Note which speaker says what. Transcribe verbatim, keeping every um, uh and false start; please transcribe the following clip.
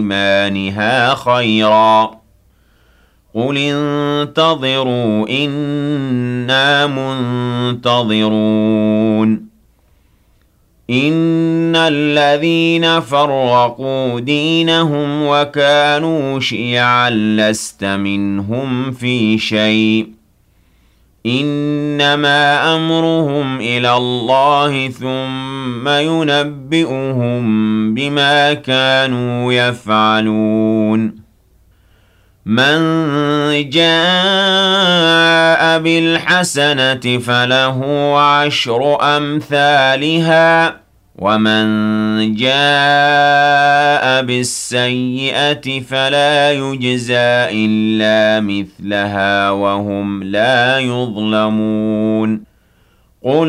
Speaker 1: إيمانها خيرا قل انتظروا إنا منتظرون إن الذين فرقوا دينهم وكانوا شيعا لست منهم في شيء إنما أمرهم إلى الله ثم ينبئهم بما كانوا يفعلون من جاء بالحسنة فله عشر أمثالها ومن جاء بالسيئة فلا يجزى إلا مثلها وهم لا يظلمون قل